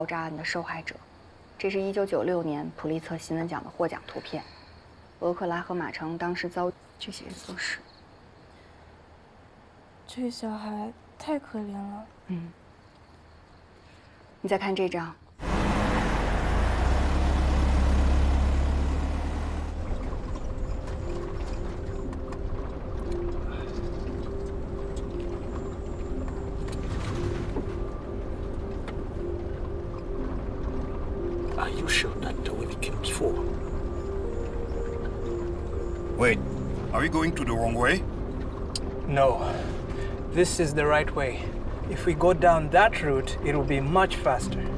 爆炸案的受害者。这是1996年普利策新闻奖的获奖图片。俄克拉荷马城当时遭这些人做事。 这小孩太可怜了。 你再看这张。 Are you sure that we came before? Wait, are we going to the wrong way? No. This is the right way. If we go down that route, it will be much faster.